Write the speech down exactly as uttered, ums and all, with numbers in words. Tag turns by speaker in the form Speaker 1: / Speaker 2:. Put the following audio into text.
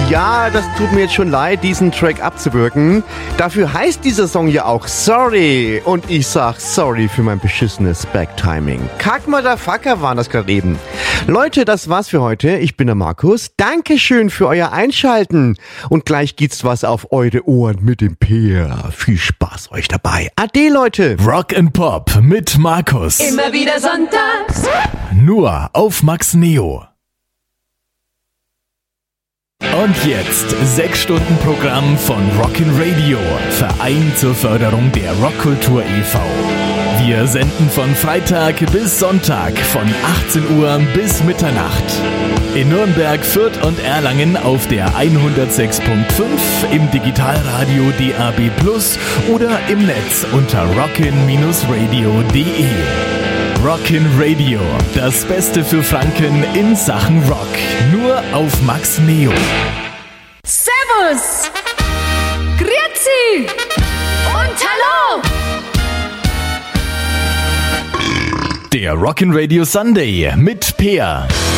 Speaker 1: Ja, das tut mir jetzt schon leid, diesen Track abzuwürgen. Dafür heißt dieser Song ja auch Sorry. Und ich sag sorry für mein beschissenes Backtiming. Kack-Motherfucker waren das gerade eben. Leute, das war's für heute. Ich bin der Markus. Dankeschön für euer Einschalten. Und gleich gibt's was auf eure Ohren mit dem Peer. Viel Spaß euch dabei. Ade, Leute.
Speaker 2: Rock and Pop mit Markus.
Speaker 3: Immer wieder sonntags.
Speaker 2: Nur auf Max Neo. Und jetzt sechs Stunden Programm von Rockin' Radio, Verein zur Förderung der Rockkultur e V Wir senden von Freitag bis Sonntag von achtzehn Uhr bis Mitternacht. In Nürnberg, Fürth und Erlangen auf der hundertsechs Komma fünf, im Digitalradio D A B plus oder im Netz unter rockin radio punkt de. Rockin' Radio, das Beste für Franken in Sachen Rock. Nur auf Max Neo.
Speaker 3: Servus! Grüezi! Und hallo!
Speaker 2: Der Rockin' Radio Sunday mit Peer.